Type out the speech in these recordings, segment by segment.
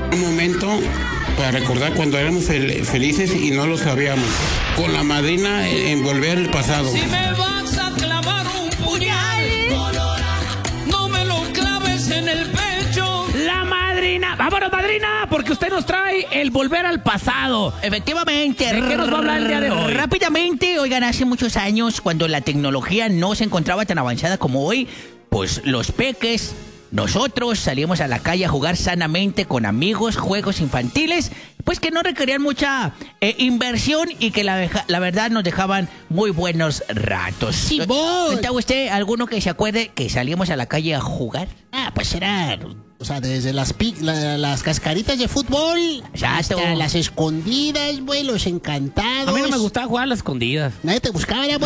Un momento para recordar cuando éramos felices y no lo sabíamos. Con la madrina en Volver al Pasado. Si me vas a clavar un puñal, no me lo claves en el pecho. La madrina. ¡Vámonos, madrina! Porque usted nos trae el Volver al Pasado. Efectivamente. ¿De qué nos va a hablar el día de hoy? Rápidamente, oigan, hace muchos años, cuando la tecnología no se encontraba tan avanzada como hoy, pues los peques, nosotros salíamos a la calle a jugar sanamente con amigos, juegos infantiles, pues que no requerían mucha inversión y que la verdad nos dejaban muy buenos ratos. Sí, vos. ¿Está usted alguno que se acuerde que salíamos a la calle a jugar? Pues era, o sea, desde las cascaritas de fútbol hasta las escondidas, güey, los encantados. A mí no me gustaba jugar a las escondidas. Nadie te buscaba, güey.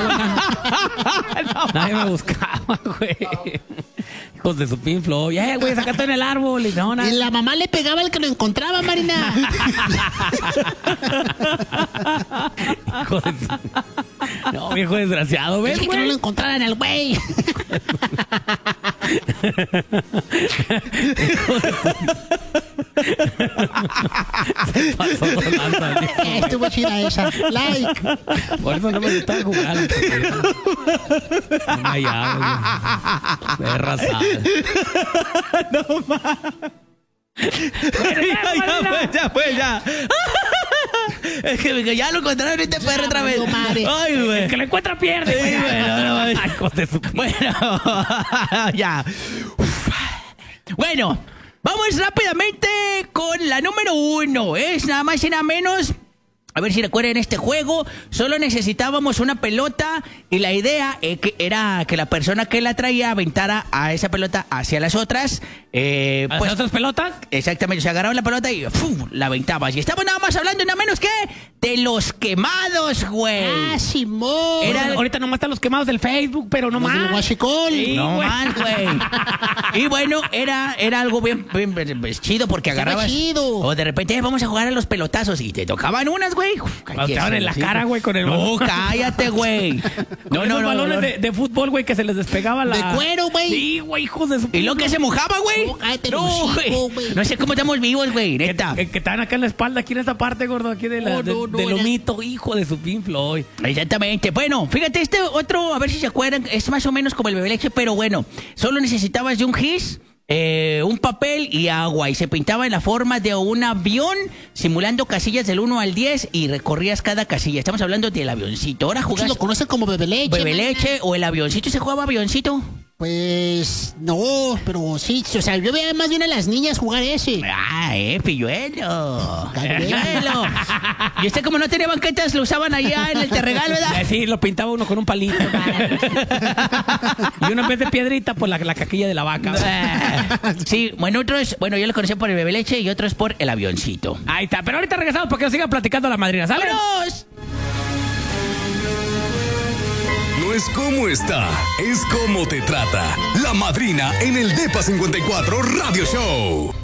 Nadie me buscaba, güey. Hijos de su pinflo. Güey, sácate en el árbol. Y la mamá le pegaba al que lo encontraba, Marina. Hijo de su... No, viejo desgraciado, ¿ves, güey? Que no lo encontraran al güey. Se pasó con lanza, estuvo chida esa. Like. Por eso no me gustaba jugar. No me hallaba, güey. Perra. No más. Ya fue. Es que ya lo encontraron este perro otra vez. Ay, güey. El que lo encuentra pierde, güey. Bueno, ya. Bueno, vamos rápidamente con la número 1. Es nada más y nada menos. A ver si recuerdan este juego. Solo necesitábamos una pelota y la idea era que la persona que la traía aventara a esa pelota hacia las otras. ¿Hacia otras pelotas? Exactamente, se agarraba la pelota y ¡fum! La aventabas. Y estamos nada más hablando nada menos que de los quemados, güey. Simón. Ahorita nomás están los quemados del Facebook, pero no más. El guachicol. Sí, no más, güey. Y bueno, era algo bien chido porque agarrabas. Chido. O de repente vamos a jugar a los pelotazos y te tocaban unas, güey. Estaban en la cara, güey, con el balón. No, cállate, güey. No, balones de fútbol, güey, que se les despegaba la... De cuero, güey. Sí, güey, hijos de su... Y lo que se mojaba, güey. No, cállate, güey. No sé cómo estamos vivos, güey, neta. Que estaban acá en la espalda, aquí en esta parte, gordo, aquí de lomito, hijo de su pinflo. Exactamente. Bueno, fíjate, este otro, a ver si se acuerdan, es más o menos como el bebé leche, pero bueno, solo necesitabas de un gis, un papel y agua, y se pintaba en la forma de un avión, simulando casillas del 1 al 10 y recorrías cada casilla. Estamos hablando del avioncito. Ahora jugás... Lo conocen como bebé leche. Bebé leche o el avioncito. ¿Se jugaba avioncito? Pues no, pero sí, o sea, yo veía más bien a las niñas jugar ese. Pilluelo. Y usted como no tenía banquetas, lo usaban allá en el terregal, ¿verdad? Sí, lo pintaba uno con un palito. Y uno en vez de piedrita, pues la caquilla de la vaca. Sí, bueno, yo lo conocí por el bebé leche y otros por el avioncito. Ahí está, pero ahorita regresamos porque nos sigan platicando la madrina, ¿sale? ¡Vámonos! No es cómo está, es cómo te trata. La madrina en el Depa 54 Radio Show.